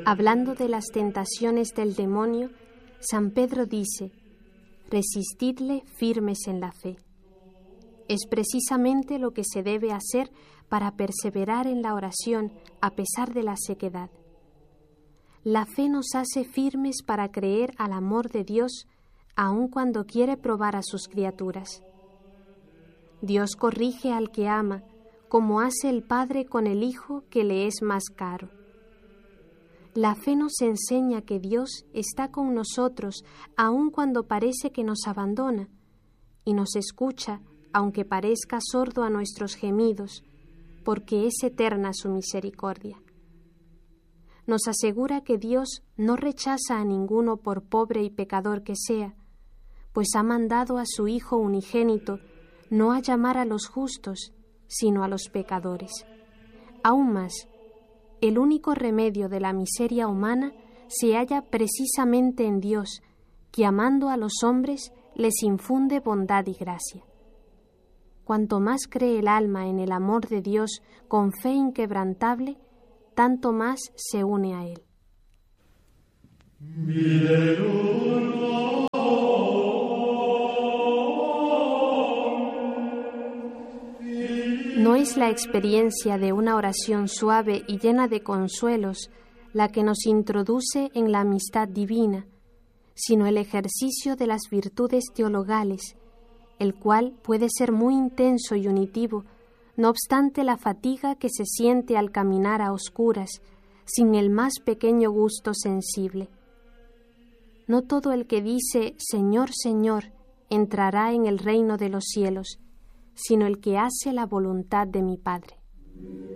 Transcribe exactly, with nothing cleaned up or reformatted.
Hablando de las tentaciones del demonio, San Pedro dice: resistidle firmes en la fe. Es precisamente lo que se debe hacer para perseverar en la oración a pesar de la sequedad. La fe nos hace firmes para creer al amor de Dios, aun cuando quiere probar a sus criaturas. Dios corrige al que ama, como hace el Padre con el Hijo que le es más caro. La fe nos enseña que Dios está con nosotros aun cuando parece que nos abandona, y nos escucha aunque parezca sordo a nuestros gemidos, porque es eterna su misericordia. Nos asegura que Dios no rechaza a ninguno por pobre y pecador que sea, pues ha mandado a su Hijo unigénito no a llamar a los justos, sino a los pecadores. Aún más, el único remedio de la miseria humana se halla precisamente en Dios, que amando a los hombres les infunde bondad y gracia. Cuanto más cree el alma en el amor de Dios con fe inquebrantable, tanto más se une a Él. No es la experiencia de una oración suave y llena de consuelos la que nos introduce en la amistad divina, sino el ejercicio de las virtudes teologales, el cual puede ser muy intenso y unitivo, no obstante la fatiga que se siente al caminar a oscuras, sin el más pequeño gusto sensible. No todo el que dice Señor, Señor, entrará en el reino de los cielos, sino el que hace la voluntad de mi Padre.